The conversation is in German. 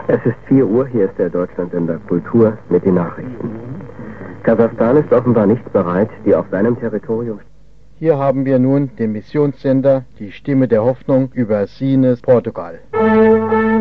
Es ist 4 Uhr, hier ist der Deutschlandsender Kultur mit den Nachrichten. Kasachstan ist offenbar nicht bereit, die auf seinem Territorium... Hier haben wir nun den Missionssender, die Stimme der Hoffnung über Sines, Portugal.